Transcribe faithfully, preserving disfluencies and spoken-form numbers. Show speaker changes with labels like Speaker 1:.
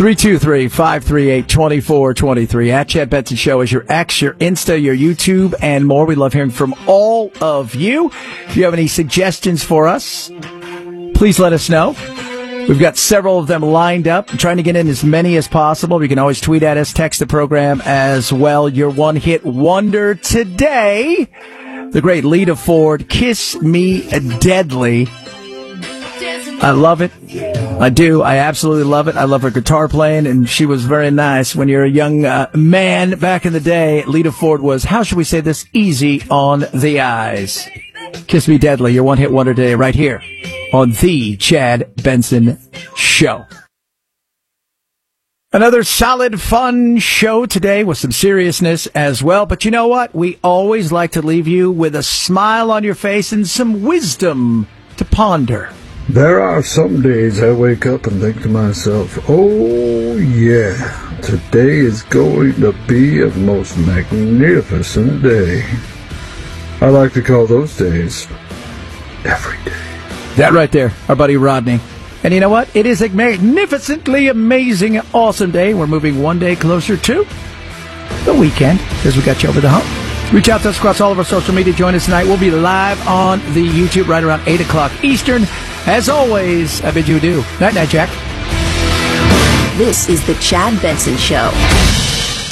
Speaker 1: three two three, five three eight, two four two three. At Chad Benson Show is your X, your Insta, your YouTube, and more. We love hearing from all of you. If you have any suggestions for us, please let us know. We've got several of them lined up. I'm trying to get in as many as possible. You can always tweet at us, text the program as well. Your one-hit wonder today, the great Lita Ford, Kiss Me Deadly. I love it. I do. I absolutely love it. I love her guitar playing, and she was very nice. When you're a young uh, man back in the day, Lita Ford was, how should we say this, easy on the eyes. Kiss Me Deadly, your one-hit wonder today, right here on The Chad Benson Show. Another solid, fun show today with some seriousness as well. But you know what? We always like to leave you with a smile on your face and some wisdom to ponder.
Speaker 2: There are some days I wake up and think to myself, oh yeah, today is going to be a most magnificent day. I like to call those days every day.
Speaker 1: That right there, our buddy Rodney. And you know what? It is a magnificently amazing, awesome day. We're moving one day closer to the weekend as we got you over the hump. Reach out to us across all of our social media. Join us tonight. We'll be live on the YouTube right around eight o'clock Eastern. As always, I bid you adieu. Night, night, Jack.
Speaker 3: This is the Chad Benson Show.